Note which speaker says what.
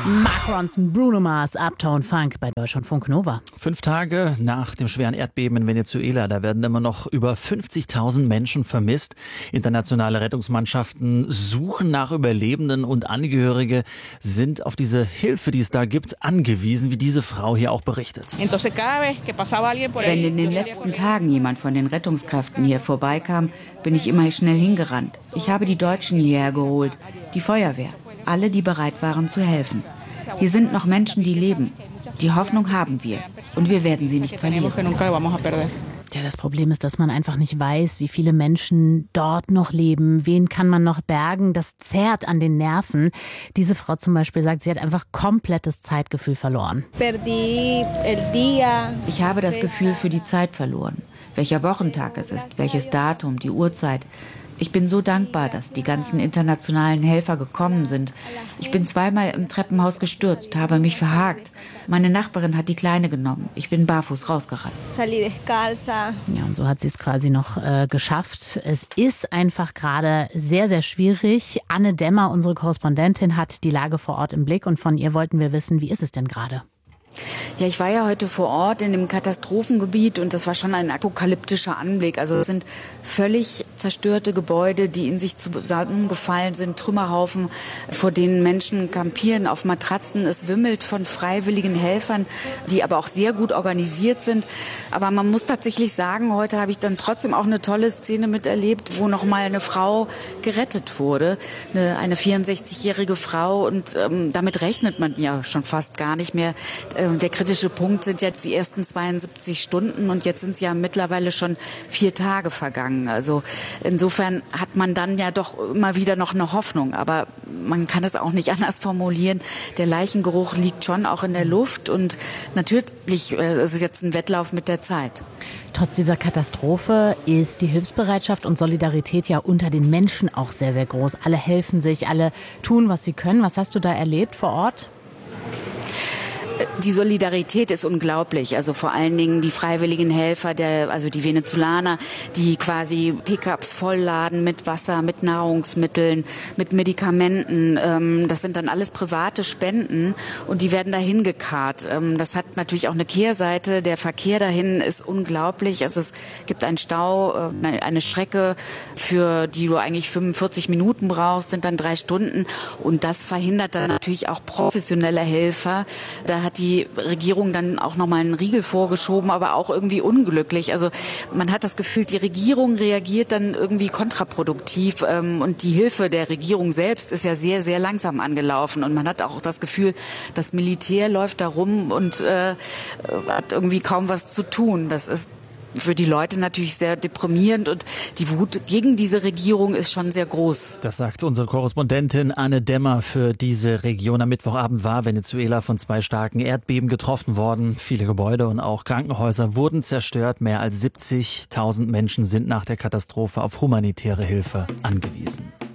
Speaker 1: Mark Ronson, Bruno Mars, Uptown Funk bei Deutschlandfunk Nova.
Speaker 2: 5 Tage nach dem schweren Erdbeben in Venezuela, da werden immer noch über 50.000 Menschen vermisst. Internationale Rettungsmannschaften suchen nach Überlebenden und Angehörige sind auf diese Hilfe, die es da gibt, angewiesen, wie diese Frau hier auch berichtet.
Speaker 3: Wenn in den letzten Tagen jemand von den Rettungskräften hier vorbeikam, bin ich immer schnell hingerannt. Ich habe die Deutschen hierher geholt, die Feuerwehr, alle, die bereit waren zu helfen. Hier sind noch Menschen, die leben. Die Hoffnung haben wir und wir werden sie nicht verlieren.
Speaker 1: Tja, das Problem ist, dass man einfach nicht weiß, wie viele Menschen dort noch leben. Wen kann man noch bergen? Das zerrt an den Nerven. Diese Frau zum Beispiel sagt, sie hat einfach komplettes Zeitgefühl verloren.
Speaker 3: Ich habe das Gefühl für die Zeit verloren. Welcher Wochentag es ist, welches Datum, die Uhrzeit. Ich bin so dankbar, dass die ganzen internationalen Helfer gekommen sind. Ich bin zweimal im Treppenhaus gestürzt, habe mich verhakt. Meine Nachbarin hat die Kleine genommen. Ich bin barfuß rausgerannt.
Speaker 1: Ja, und so hat sie es quasi noch geschafft. Es ist einfach gerade sehr, sehr schwierig. Anne Demmer, unsere Korrespondentin, hat die Lage vor Ort im Blick. Und von ihr wollten wir wissen, wie ist es denn gerade?
Speaker 3: Ja, ich war ja heute vor Ort in dem Katastrophengebiet und das war schon ein apokalyptischer Anblick. Also es sind völlig zerstörte Gebäude, die in sich zusammengefallen sind, Trümmerhaufen, vor denen Menschen kampieren auf Matratzen. Es wimmelt von freiwilligen Helfern, die aber auch sehr gut organisiert sind. Aber man muss tatsächlich sagen, heute habe ich dann trotzdem auch eine tolle Szene miterlebt, wo noch mal eine Frau gerettet wurde, eine 64-jährige Frau und damit rechnet man ja schon fast gar nicht mehr. Der kritische Punkt sind jetzt die ersten 72 Stunden und jetzt sind es ja mittlerweile schon 4 Tage vergangen. Also insofern hat man dann ja doch immer wieder noch eine Hoffnung. Aber man kann es auch nicht anders formulieren. Der Leichengeruch liegt schon auch in der Luft und natürlich ist es jetzt ein Wettlauf mit der Zeit.
Speaker 1: Trotz dieser Katastrophe ist die Hilfsbereitschaft und Solidarität ja unter den Menschen auch sehr, sehr groß. Alle helfen sich, alle tun, was sie können. Was hast du da erlebt vor Ort?
Speaker 3: Die Solidarität ist unglaublich. Also vor allen Dingen die freiwilligen Helfer, also die Venezolaner, die quasi Pickups vollladen mit Wasser, mit Nahrungsmitteln, mit Medikamenten. Das sind dann alles private Spenden und die werden dahin gekarrt. Das hat natürlich auch eine Kehrseite. Der Verkehr dahin ist unglaublich. Also es gibt einen Stau, eine Strecke, für die du eigentlich 45 Minuten brauchst, sind dann 3 Stunden. Und das verhindert dann natürlich auch professionelle Helfer. Da hat die Regierung dann auch nochmal einen Riegel vorgeschoben, aber auch irgendwie unglücklich. Also man hat das Gefühl, die Regierung reagiert dann irgendwie kontraproduktiv und die Hilfe der Regierung selbst ist ja sehr, sehr langsam angelaufen und man hat auch das Gefühl, das Militär läuft da rum und hat irgendwie kaum was zu tun. Das ist für die Leute natürlich sehr deprimierend und die Wut gegen diese Regierung ist schon sehr groß.
Speaker 2: Das sagt unsere Korrespondentin Anne Demmer für diese Region. Am Mittwochabend war Venezuela von 2 starken Erdbeben getroffen worden. Viele Gebäude und auch Krankenhäuser wurden zerstört. Mehr als 70.000 Menschen sind nach der Katastrophe auf humanitäre Hilfe angewiesen.